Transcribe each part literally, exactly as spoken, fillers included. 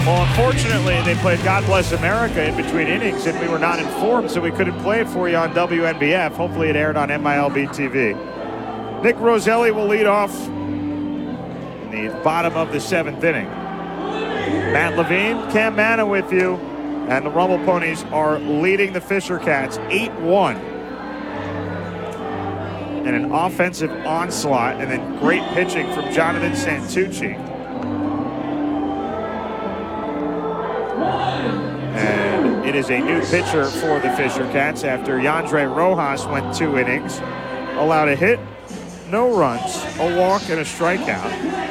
Well, unfortunately, they played God Bless America in between innings, and we were not informed, so we couldn't play it for you on W N B F. Hopefully it aired on M I L B T V. Nick Roselli will lead off in the bottom of the seventh inning. Matt Levine, Cam Manna with you, and the Rumble Ponies are leading the Fisher Cats eight one. And an offensive onslaught, and then great pitching from Jonathan Santucci. And it is a new pitcher for the Fisher Cats after Yandre Rojas went two innings, allowed a hit, no runs, a walk, and a strikeout.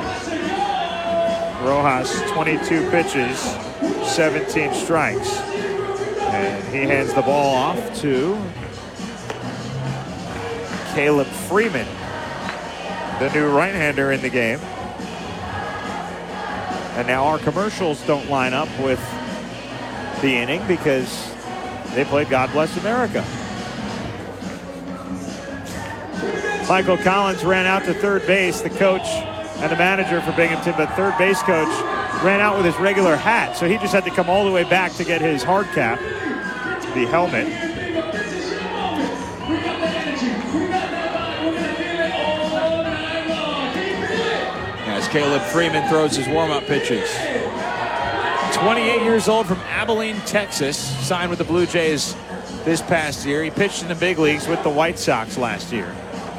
Rojas, twenty-two pitches, seventeen strikes. And he hands the ball off to Caleb Freeman, the new right-hander in the game. And now our commercials don't line up with the inning because they played God Bless America. Michael Collins ran out to third base, the coach and the manager for Binghamton, but third base coach ran out with his regular hat, so he just had to come all the way back to get his hard cap, the helmet. As Caleb Freeman throws his warm-up pitches. twenty-eight years old from Abilene, Texas, signed with the Blue Jays this past year. He pitched in the big leagues with the White Sox last year.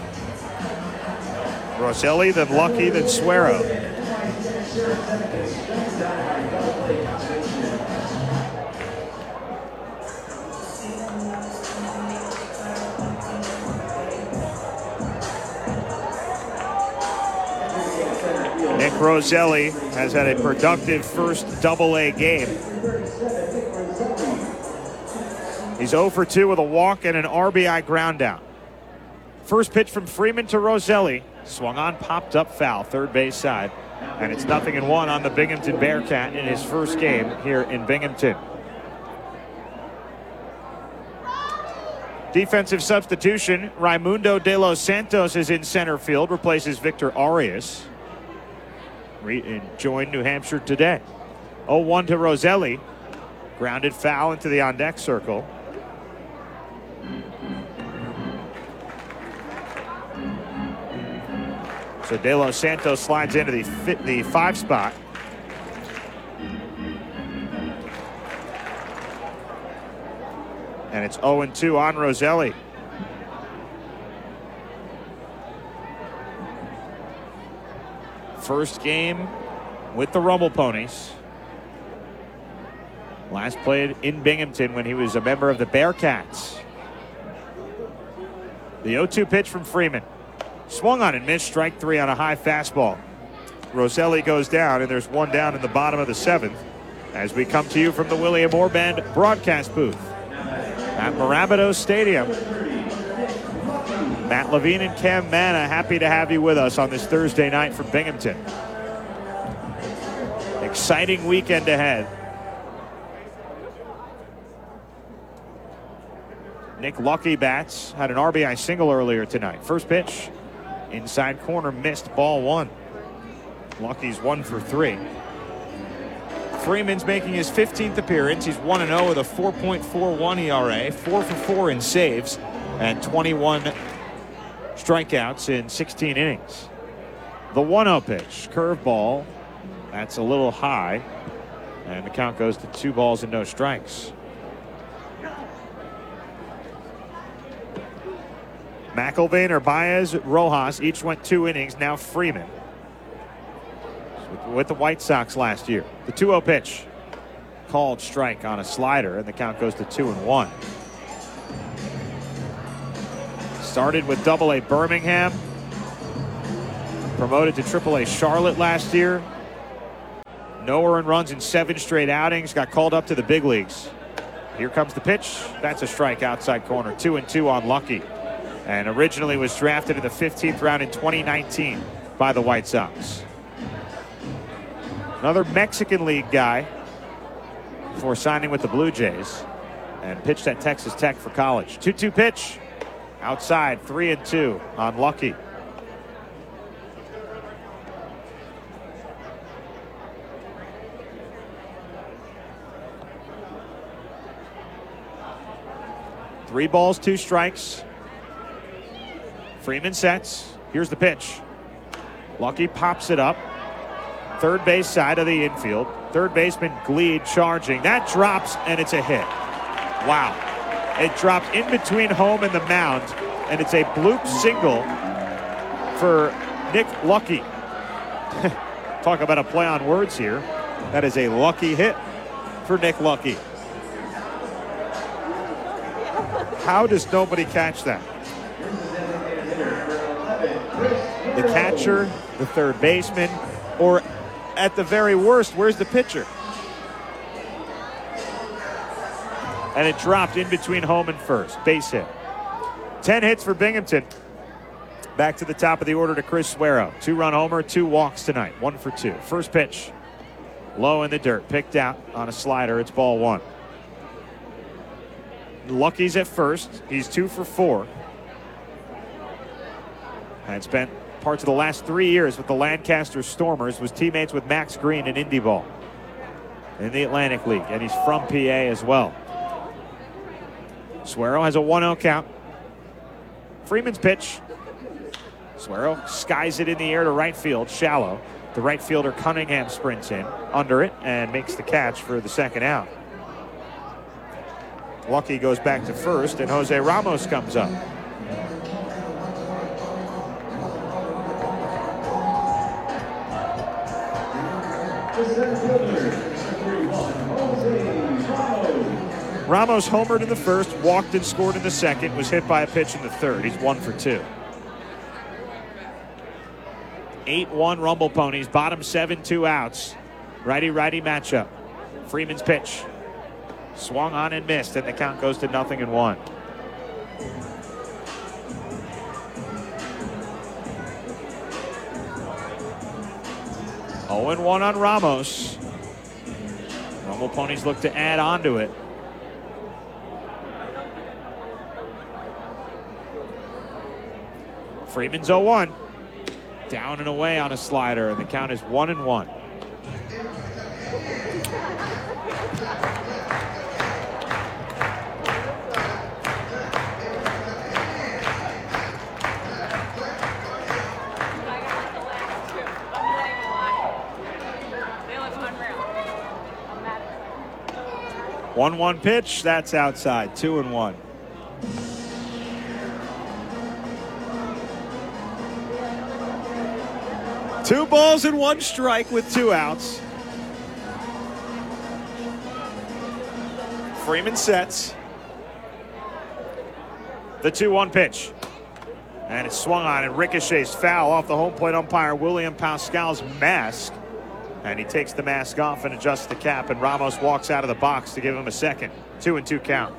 Roselli, then Lucky, then Suero. Nick Roselli has had a productive first double-A game. He's oh for two with a walk and an R B I ground down. First pitch from Freeman to Roselli. Swung on, popped up foul, third base side. And it's nothing in one on the Binghamton Bearcat in his first game here in Binghamton. Defensive substitution, Raimundo de los Santos is in center field, replaces Victor Arias. Re- joined New Hampshire today. oh one to Roselli. Grounded foul into the on-deck circle. So De Los Santos slides into the, fit, the five spot. And it's oh and two on Roselli. First game with the Rumble Ponies. Last played in Binghamton when he was a member of the Bearcats. The oh two pitch from Freeman. Swung on and missed, strike three on a high fastball. Roselli goes down, and there's one down in the bottom of the seventh as we come to you from the William Orband broadcast booth at Marabato Stadium. Matt Levine and Cam Manna, happy to have you with us on this Thursday night from Binghamton. Exciting weekend ahead. Nick Lucky bats, had an R B I single earlier tonight. First pitch, inside corner, missed, ball one. Lucky's one for three. Freeman's making his fifteenth appearance. He's one and oh with a four point four one E R A, four for four in saves, and twenty-one strikeouts in sixteen innings. The one oh pitch, curveball, that's a little high, and the count goes to two balls and no strikes. McIlvain, or Baez, Rojas each went two innings. Now Freeman with the White Sox last year. The two oh pitch, called strike on a slider, and the count goes to two and one. Started with double A Birmingham, promoted to triple A Charlotte last year. No earned runs in seven straight outings, got called up to the big leagues. Here comes the pitch. That's a strike outside corner. Two and two on Lucky. And originally was drafted in the fifteenth round in twenty nineteen by the White Sox. Another Mexican League guy before signing with the Blue Jays, and pitched at Texas Tech for college. two two pitch, outside, three and two on Lucky. Three balls, two strikes. Freeman sets. Here's the pitch. Lucky pops it up. Third base side of the infield. Third baseman Gleed charging. That drops, and it's a hit. Wow. It dropped in between home and the mound, and it's a bloop single for Nick Lucky. Talk about a play on words here. That is a lucky hit for Nick Lucky. How does nobody catch that? The catcher, the third baseman, or at the very worst, where's the pitcher? And it dropped in between home and first. Base hit. Ten hits for Binghamton. Back to the top of the order to Chris Suero. Two-run homer, two walks tonight. One for two. First pitch. Low in the dirt. Picked out on a slider. It's ball one. Lucky's at first. He's two for four. And spent parts of the last three years with the Lancaster Stormers. Was teammates with Max Green in Indy Ball in the Atlantic League. And he's from P A as well. Suero has a one oh count. Freeman's pitch. Suero skies it in the air to right field, shallow. The right fielder Cunningham sprints in under it and makes the catch for the second out. Lucky goes back to first, and Jose Ramos comes up. Ramos homered in the first, walked and scored in the second, was hit by a pitch in the third. He's one for two. eight one Rumble Ponies, bottom seven, two outs. Righty-righty matchup. Freeman's pitch. Swung on and missed, and the count goes to nothing and one. oh and one on Ramos. Rumble Ponies look to add on to it. Freeman's oh one. Down and away on a slider, and the count is one and one. one one pitch, that's outside, two and one. Two balls and one strike with two outs. Freeman sets. The two one pitch. And it's swung on and ricochets foul off the home plate umpire William Pascal's mask. And he takes the mask off and adjusts the cap, and Ramos walks out of the box to give him a second. Two and two count.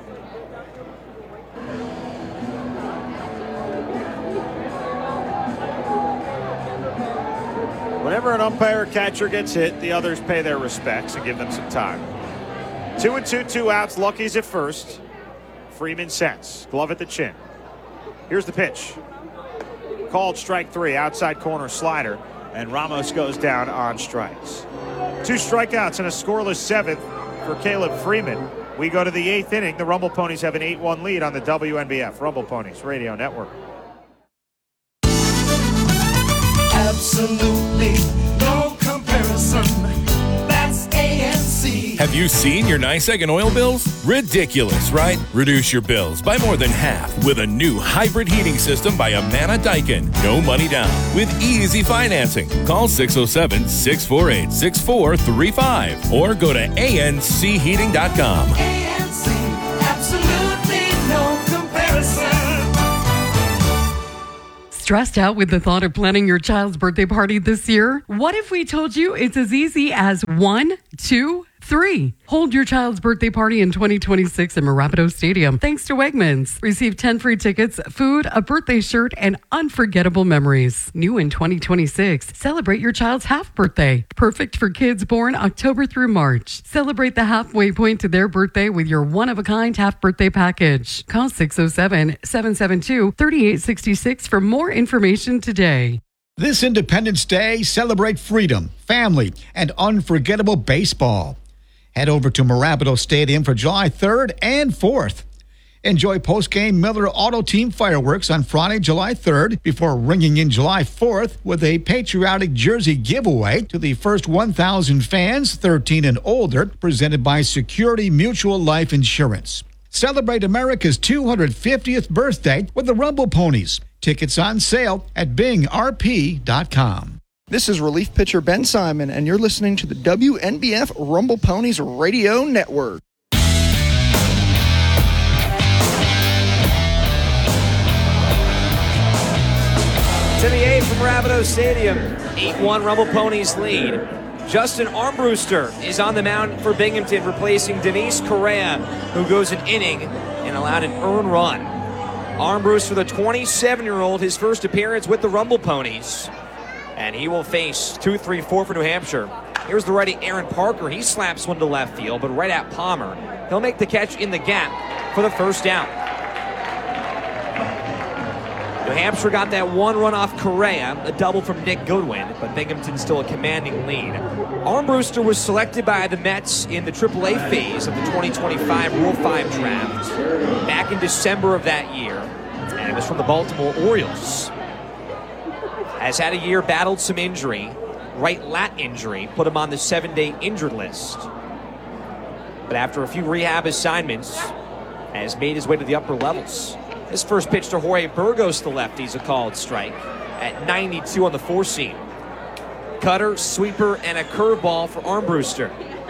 Whenever an umpire or catcher gets hit, the others pay their respects and give them some time. Two and two, two outs. Lucky's at first. Freeman sets. Glove at the chin. Here's the pitch. Called strike three, outside corner slider, and Ramos goes down on strikes. Two strikeouts and a scoreless seventh for Caleb Freeman. We go to the eighth inning. The Rumble Ponies have an eight one lead on the W N B F Rumble Ponies Radio Network. Absolutely no comparison. That's A N C. Have you seen your NYSEG oil bills? Ridiculous, right? Reduce your bills by more than half with a new hybrid heating system by Amana Daikin. No money down with easy financing. Call six oh seven, six four eight, six four three five or go to A N C heating dot com. A N C, absolutely no comparison. Stressed out with the thought of planning your child's birthday party this year? What if we told you it's as easy as one, two, three? Hold your child's birthday party in twenty twenty-six in Marapido Stadium thanks to Wegmans. Receive ten free tickets, food, a birthday shirt, and unforgettable memories. New in twenty twenty-six, celebrate your child's half birthday. Perfect for kids born October through March. Celebrate the halfway point to their birthday with your one-of-a-kind half birthday package. Call six oh seven, seven seven two, three eight six six for more information today. This Independence Day, celebrate freedom, family, and unforgettable baseball. Head over to Marapido Stadium for July third and fourth. Enjoy post-game Miller Auto Team fireworks on Friday, July third, before ringing in July fourth with a patriotic jersey giveaway to the first one thousand fans, thirteen and older, presented by Security Mutual Life Insurance. Celebrate America's two hundred fiftieth birthday with the Rumble Ponies. Tickets on sale at bing r p dot com. This is relief pitcher Ben Simon, and you're listening to the W N B F Rumble Ponies Radio Network. To the eighth from Rapido Stadium, eight one Rumble Ponies lead. Justin Armbruster is on the mound for Binghamton, replacing Denise Correa, who goes an inning and allowed an earned run. Armbruster, the twenty-seven-year-old, his first appearance with the Rumble Ponies. And he will face two three four for New Hampshire. Here's the righty Aaron Parker. He slaps one to left field, but right at Palmer. He'll make the catch in the gap for the first down. New Hampshire got that one run off Correa, a double from Nick Goodwin, but Binghamton still a commanding lead. Armbruster was selected by the Mets in the triple A phase of the twenty twenty-five Rule five draft back in December of that year, and it was from the Baltimore Orioles. Has had a year, battled some injury, right lat injury, put him on the seven-day injured list. But after a few rehab assignments, has made his way to the upper levels. His first pitch to Jorge Burgos, the lefty's a called strike at ninety-two on the four-seam. Cutter, sweeper, and a curveball for Armbruster.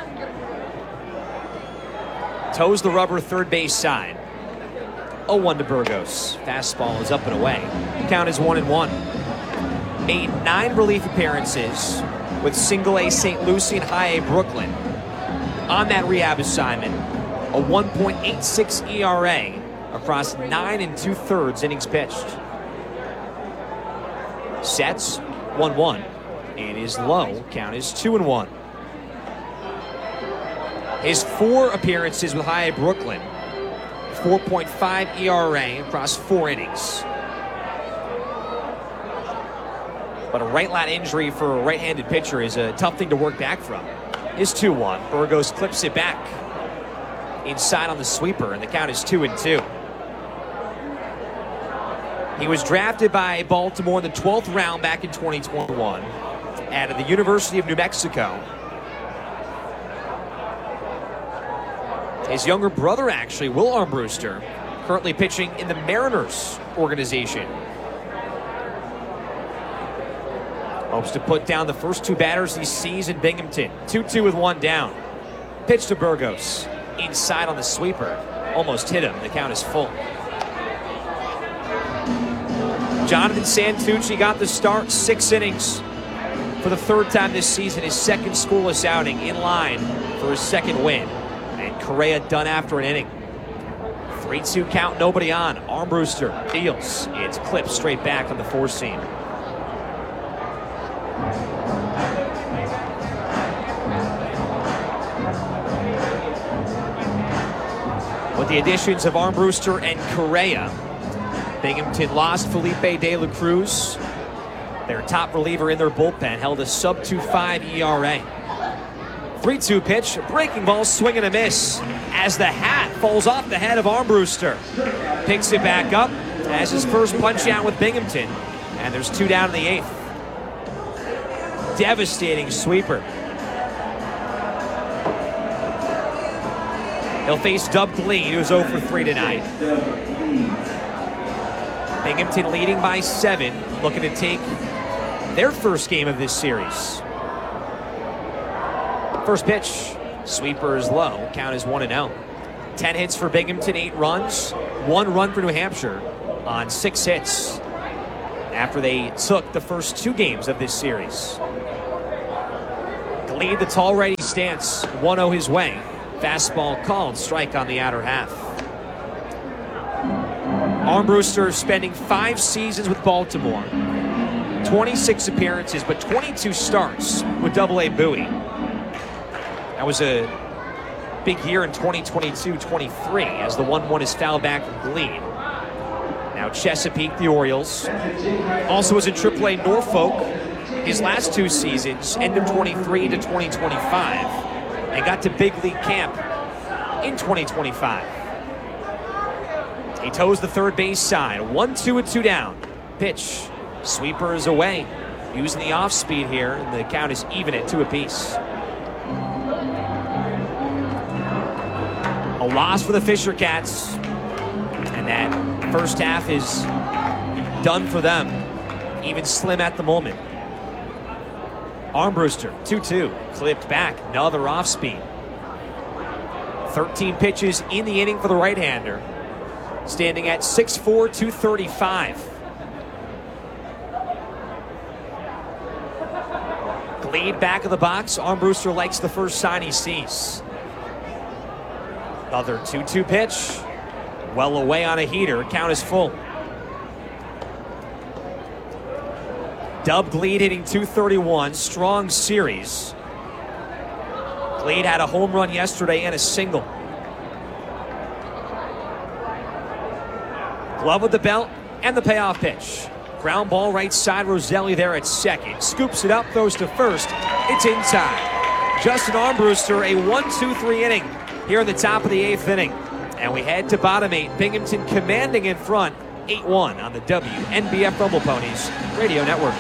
Toes the rubber third base side. oh one to Burgos. Fastball is up and away. The count is one and one. Made nine relief appearances with single A Saint Lucie and high A Brooklyn. On that rehab assignment, a one point eight six E R A. Across nine and two-thirds innings pitched. Sets, one one. And his low count is two and one. His four appearances with high A Brooklyn, four point five E R A across four innings. But a right lat injury for a right-handed pitcher is a tough thing to work back from. His two one. Burgos clips it back inside on the sweeper, and the count is two and two. He was drafted by Baltimore in the twelfth round back in twenty twenty-one out of the University of New Mexico. His younger brother, actually, Will Armbruster, currently pitching in the Mariners organization. Hopes to put down the first two batters he sees in Binghamton. two two with one down. Pitch to Burgos. Inside on the sweeper. Almost hit him. The count is full. Jonathan Santucci got the start, six innings for the third time this season, his second scoreless outing, in line for his second win. And Correa done after an inning. three two count, nobody on. Armbruster deals. It's clipped straight back on the four-seam. With the additions of Armbruster and Correa, Binghamton lost Felipe De La Cruz. Their top reliever in their bullpen held a sub two point five E R A. three two pitch, breaking ball, swing and a miss as the hat falls off the head of Armbruster. Picks it back up, has his first punch out with Binghamton, and there's two down in the eighth. Devastating sweeper. He'll face Dub Glean, who's oh for three tonight. Binghamton leading by seven, looking to take their first game of this series. First pitch, sweeper is low, count is one and oh. ten hits for Binghamton, eight runs, one run for New Hampshire on six hits after they took the first two games of this series. Glean, the tall righty stance, one oh his way. Fastball called, strike on the outer half. Armbruster spending five seasons with Baltimore. twenty-six appearances, but twenty-two starts with Double A Bowie. That was a big year in twenty twenty-two twenty-three as the one one is fouled back from Glean. Now Chesapeake, the Orioles. Also was in triple A Norfolk his last two seasons, end of twenty-three to twenty twenty-five. And got to big league camp in twenty twenty-five. He toes the third base side. One, two, and two down. Pitch. Sweeper is away. Using the off speed here, and the count is even at two apiece. A loss for the Fisher Cats. And that first half is done for them. Even slim at the moment. Armbruster, two two. Clipped back. Another off speed. thirteen pitches in the inning for the right-hander. Standing at six four, two thirty-five. Lead back of the box. Armbruster likes the first sign he sees. Another two two pitch. Well away on a heater. Count is full. Dub Gleed hitting two thirty-one. Strong series. Gleed had a home run yesterday and a single. Glove with the belt and the payoff pitch. Ground ball right side. Roselli there at second. Scoops it up, throws to first. It's in time. Justin Armbruster, a one two three inning here in the top of the eighth inning. And we head to bottom eight. Binghamton commanding in front, eight one on the W N B F Rumble Ponies Radio Network.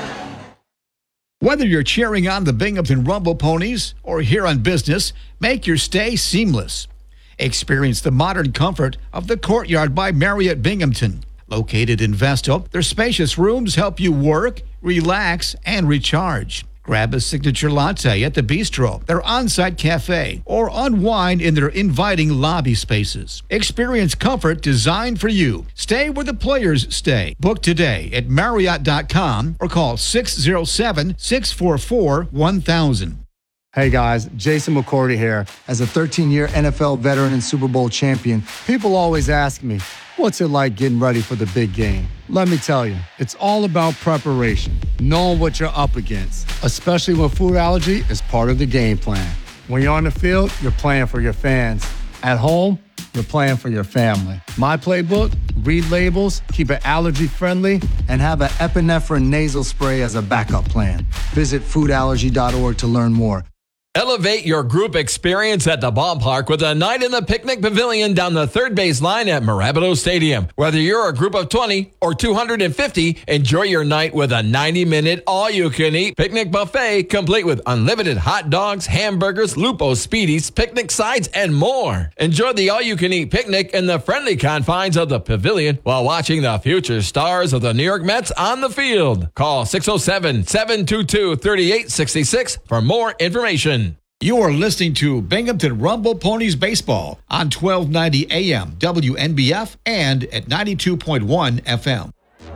Whether you're cheering on the Binghamton Rumble Ponies or here on business, make your stay seamless. Experience the modern comfort of the Courtyard by Marriott Binghamton. Located in Vestal, their spacious rooms help you work, relax, and recharge. Grab a signature latte at the Bistro, their on-site cafe, or unwind in their inviting lobby spaces. Experience comfort designed for you. Stay where the players stay. Book today at Marriott dot com or call six oh seven, six four four, one thousand. Hey guys, Jason McCourty here. As a thirteen-year N F L veteran and Super Bowl champion, people always ask me, what's it like getting ready for the big game? Let me tell you, it's all about preparation, knowing what you're up against, especially when food allergy is part of the game plan. When you're on the field, you're playing for your fans. At home, you're playing for your family. My playbook, read labels, keep it allergy-friendly, and have an epinephrine nasal spray as a backup plan. Visit food allergy dot org to learn more. Elevate your group experience at the ballpark with a night in the picnic pavilion down the third base line at Marabito Stadium. Whether you're a group of twenty or two hundred fifty, enjoy your night with a ninety-minute all-you-can-eat picnic buffet complete with unlimited hot dogs, hamburgers, Lupo Speedies, picnic sides, and more. Enjoy the all-you-can-eat picnic in the friendly confines of the pavilion while watching the future stars of the New York Mets on the field. Call six oh seven, seven two two, three eight six six for more information. You are listening to Binghamton Rumble Ponies Baseball on twelve ninety A M W N B F and at ninety-two point one F M.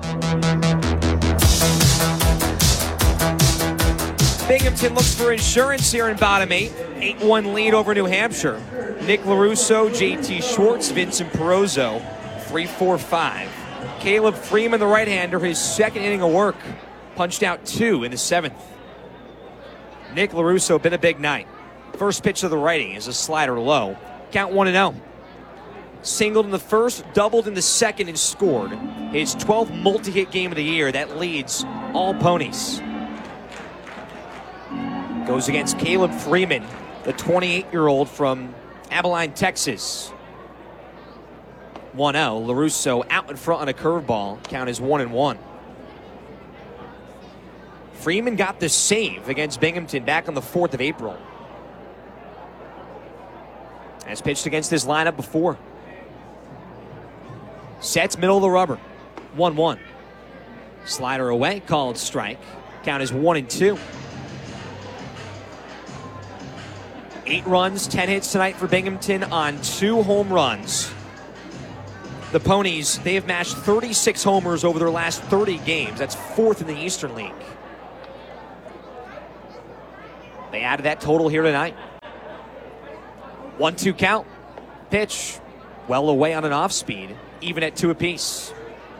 Binghamton looks for insurance here in bottom eight. eight one lead over New Hampshire. Nick LaRusso, J T Schwartz, Vincent Perozzo, three four five. Caleb Freeman, the right-hander, his second inning of work. Punched out two in the seventh. Nick LaRusso, been a big night. First pitch of the righty is a slider low. Count one and oh. Singled in the first, doubled in the second, and scored. His twelfth multi-hit game of the year. That leads all ponies. Goes against Caleb Freeman, the twenty-eight-year-old from Abilene, Texas. one oh. LaRusso out in front on a curveball. Count is one and one. Freeman got the save against Binghamton back on the fourth of April. Has pitched against this lineup before. Sets middle of the rubber. one one. Slider away, called strike. Count is one and two. Eight runs, ten hits tonight for Binghamton on two home runs. The Ponies, they have matched thirty-six homers over their last thirty games. That's fourth in the Eastern League. They added that total here tonight. one two count. Pitch. Well away on an off speed. Even at two apiece.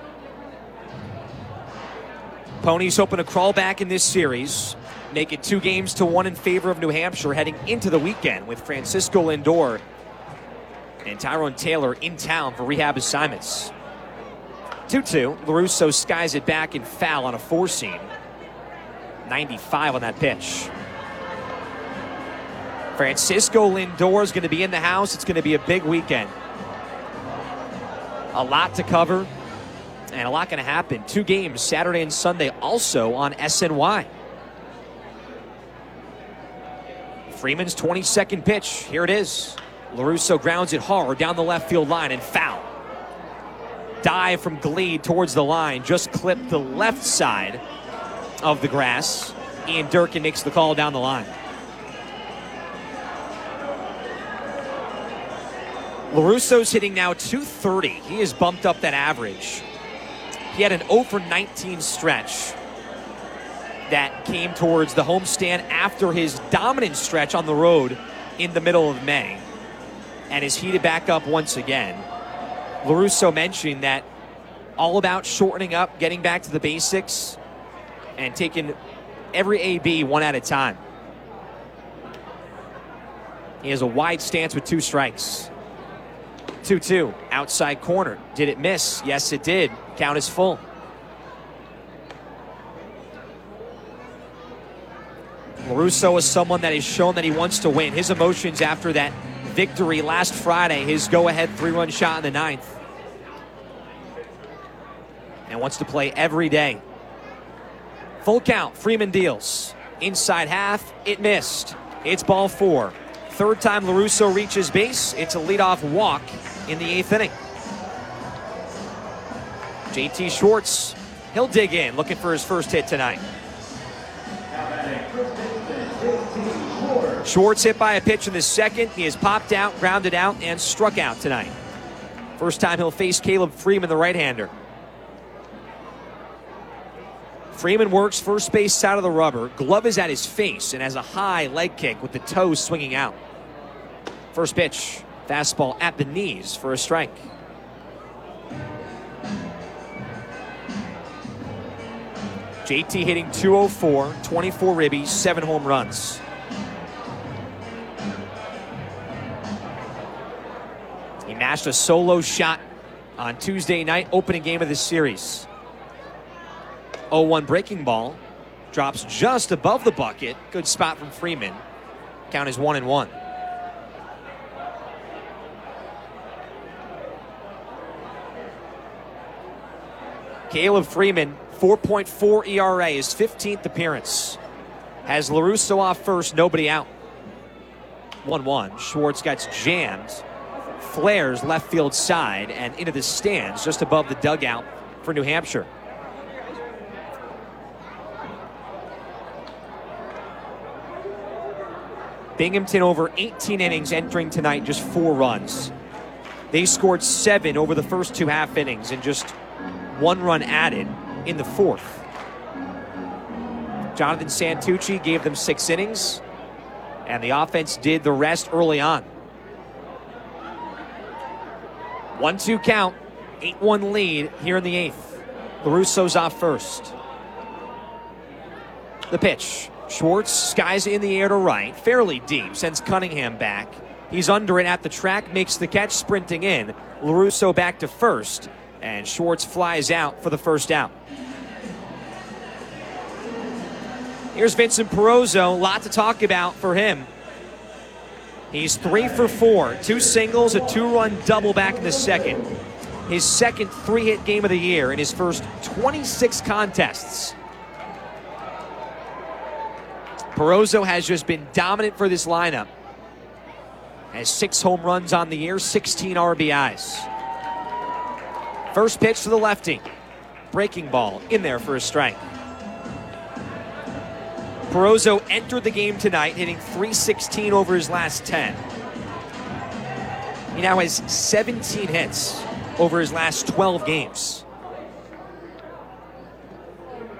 Ponies hoping to crawl back in this series. Make it two games to one in favor of New Hampshire heading into the weekend with Francisco Lindor and Tyrone Taylor in town for rehab assignments. two two. LaRusso skies it back and foul on a four seam. ninety-five on that pitch. Francisco Lindor is going to be in the house. It's going to be a big weekend. A lot to cover and a lot going to happen. Two games, Saturday and Sunday, also on S N Y. Freeman's twenty-second pitch. Here it is. LaRusso grounds it hard down the left field line and foul. Dive from Gleed towards the line. Just clipped the left side of the grass. Ian Durkin makes the call down the line. LaRusso's hitting now two thirty. He has bumped up that average. He had an oh for nineteen stretch that came towards the homestand after his dominant stretch on the road in the middle of May, and is heated back up once again. LaRusso mentioned that all about shortening up, getting back to the basics, and taking every A B one at a time. He has a wide stance with two strikes. two two, outside corner. Did it miss? Yes, it did. Count is full. LaRusso is someone that has shown that he wants to win. His emotions after that victory last Friday, his go-ahead three-run shot in the ninth. And wants to play every day. Full count, Freeman deals. Inside half, it missed. It's ball four. Third time LaRusso reaches base, it's a leadoff walk in the eighth inning. J T Schwartz, he'll dig in, looking for his first hit tonight. Schwartz hit by a pitch in the second. He has popped out, grounded out, and struck out tonight. First time he'll face Caleb Freeman, the right-hander. Freeman works first base side of the rubber. Glove is at his face and has a high leg kick with the toe swinging out. First pitch, fastball at the knees for a strike. J T hitting two oh four, twenty-four ribbies, seven home runs. He mashed a solo shot on Tuesday night, opening game of this series. oh one breaking ball, drops just above the bucket. Good spot from Freeman. Count is one and one. Caleb Freeman, four point four E R A, his fifteenth appearance. Has LaRusso off first, nobody out. one one. Schwartz gets jammed. Flares left field side and into the stands just above the dugout for New Hampshire. Binghamton over eighteen innings entering tonight, just four runs. They scored seven over the first two half innings and just one run added in the fourth. Jonathan Santucci gave them six innings, and the offense did the rest early on. one two count, eight one lead here in the eighth. LaRusso's off first. The pitch. Schwartz skies in the air to right, fairly deep, sends Cunningham back. He's under it at the track, makes the catch, sprinting in. LaRusso back to first, and Schwartz flies out for the first out. Here's Vincent Perozzo, a lot to talk about for him. He's three for four, two singles, a two-run double back in the second. His second three-hit game of the year in his first twenty-six contests. Perozzo has just been dominant for this lineup. Has six home runs on the year, sixteen R B Is. First pitch to the lefty. Breaking ball in there for a strike. Perozzo entered the game tonight hitting three sixteen over his last ten. He now has seventeen hits over his last twelve games.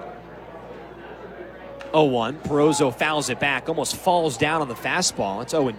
oh one. Perozzo fouls it back, almost falls down on the fastball. It's oh